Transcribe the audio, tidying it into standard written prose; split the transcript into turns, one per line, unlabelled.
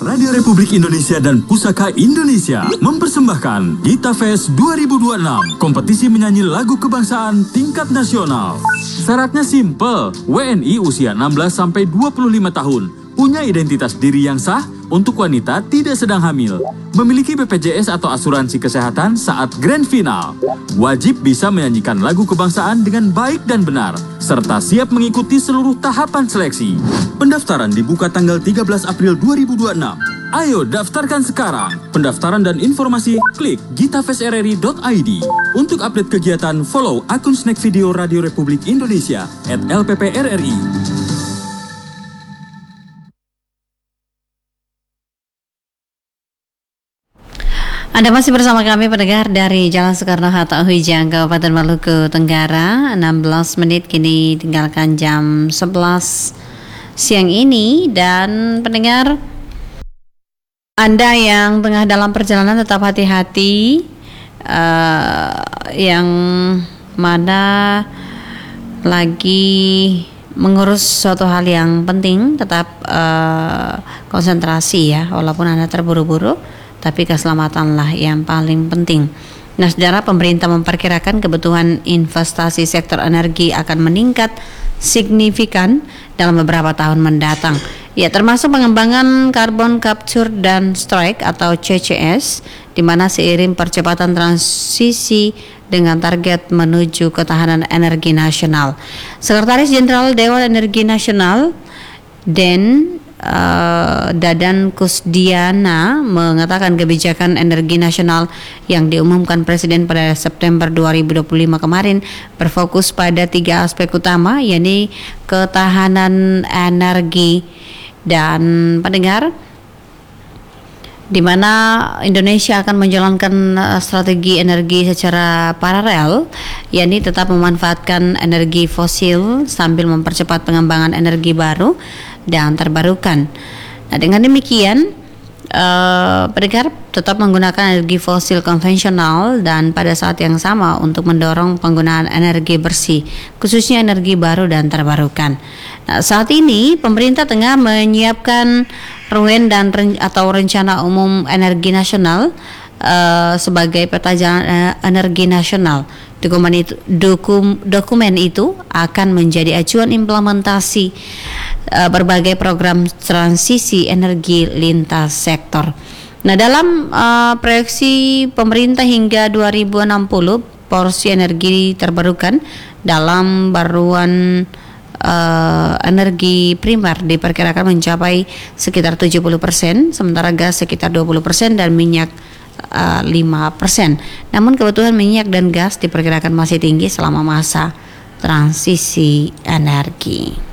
Radio Republik Indonesia dan Pusaka Indonesia mempersembahkan Gita Fest 2026, kompetisi menyanyi lagu kebangsaan tingkat nasional. Syaratnya simple, WNI usia 16-25 tahun, punya identitas diri yang sah, untuk wanita tidak sedang hamil, memiliki BPJS atau asuransi kesehatan saat grand final, wajib bisa menyanyikan lagu kebangsaan dengan baik dan benar, serta siap mengikuti seluruh tahapan seleksi. Pendaftaran dibuka tanggal 13 April 2026. Ayo daftarkan sekarang. Pendaftaran dan informasi klik gitafestrri.id. Untuk update kegiatan, follow akun Snack Video Radio Republik Indonesia @LPPRRI.
Anda masih bersama kami pendengar dari Jalan Soekarno-Hatta, Huijang, Kabupaten Maluku Tenggara. 16 menit kini tinggalkan jam 11 siang ini. Dan pendengar, Anda yang tengah dalam perjalanan tetap hati-hati, yang mana lagi mengurus suatu hal yang penting, tetap konsentrasi ya, walaupun Anda terburu-buru, tapi keselamatanlah yang paling penting. Nah, saudara, pemerintah memperkirakan kebutuhan investasi sektor energi akan meningkat signifikan dalam beberapa tahun mendatang. Ya, termasuk pengembangan carbon capture dan storage atau CCS, di mana seiring percepatan transisi dengan target menuju ketahanan energi nasional. Sekretaris Jenderal Dewan Energi Nasional Dadan Kusdiana mengatakan kebijakan energi nasional yang diumumkan Presiden pada September 2025 kemarin berfokus pada 3 aspek utama, yakni ketahanan energi dan pendengar, di mana Indonesia akan menjalankan strategi energi secara paralel, yakni tetap memanfaatkan energi fosil sambil mempercepat pengembangan energi baru dan terbarukan. Nah, dengan demikian, pendengar tetap menggunakan energi fosil konvensional dan pada saat yang sama untuk mendorong penggunaan energi bersih, khususnya energi baru dan terbarukan. Nah, saat ini pemerintah tengah menyiapkan RUEN atau Rencana Umum Energi Nasional sebagai peta jalan energi nasional. Dokumen itu akan menjadi acuan implementasi berbagai program transisi energi lintas sektor. Nah, dalam proyeksi pemerintah hingga 2060, porsi energi terbarukan dalam baruan energi primer diperkirakan mencapai sekitar 70%, sementara gas sekitar 20% dan minyak 5%. Namun kebutuhan minyak dan gas diperkirakan masih tinggi selama masa transisi energi.